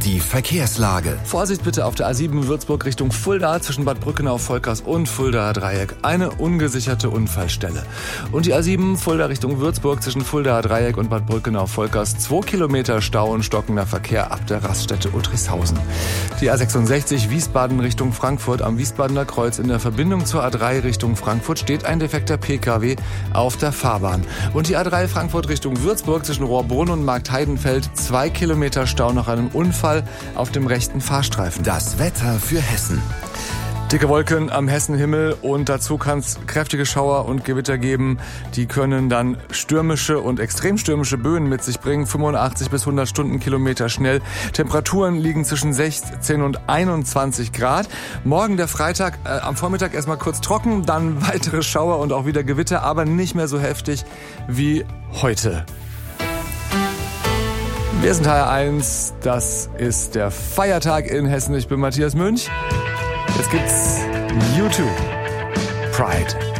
Die Verkehrslage. Vorsicht bitte auf der A7 Würzburg Richtung Fulda zwischen Bad Brückenau-Volkers und Fuldaer Dreieck. Eine ungesicherte Unfallstelle. Und die A7 Fulda Richtung Würzburg zwischen Fuldaer Dreieck und Bad Brückenau-Volkers 2 Kilometer Stau und stockender Verkehr ab der Raststätte Uttrichshausen. Die A66 Wiesbaden Richtung Frankfurt am Wiesbadener Kreuz in der Verbindung zur A3 Richtung Frankfurt steht ein defekter Pkw auf der Fahrbahn. Und die A3 Frankfurt Richtung Würzburg zwischen Rohrbrunn und Marktheidenfeld 2 Kilometer Stau nach einem Unfall auf dem rechten Fahrstreifen. Das Wetter für Hessen. Dicke Wolken am Hessenhimmel und dazu kann es kräftige Schauer und Gewitter geben. Die können dann stürmische und extrem stürmische Böen mit sich bringen. 85 bis 100 Stundenkilometer schnell. Temperaturen liegen zwischen 16 und 21 Grad. Morgen der Freitag, am Vormittag erstmal kurz trocken, dann weitere Schauer und auch wieder Gewitter, aber nicht mehr so heftig wie heute. Wir sind HR1, das ist der Feiertag in Hessen. Ich bin Matthias Münch. Jetzt gibt's YouTube. Pride.